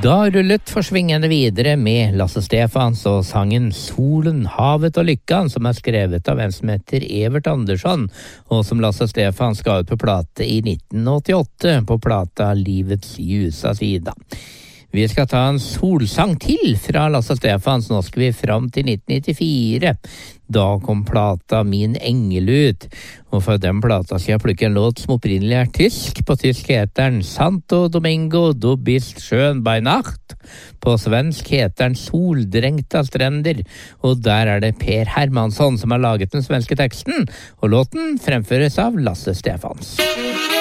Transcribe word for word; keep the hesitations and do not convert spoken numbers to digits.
Da rullet forsvingende videre med Lasse Stefans og sangen Solen, havet og lykkan, som er skrevet av en som heter Evert Andersson, og som Lasse Stefans ga ut på plate i nitten åttiåtte på plata Livets ljusa sida. Vi skal ta en solsang til fra Lasse Stefans. Nå skal vi fram til nitten nittifire. Da kom plata Min engel ut, og fra den plata skal jeg plukke en låt som opprinnelig er tysk. På tysk heter den Santo Domingo, du bist schön bei Nacht. På svensk heter den Soldrengta strender, og der er det Per Hermansson som har laget den svenske teksten, og låten fremføres av Lasse Stefans.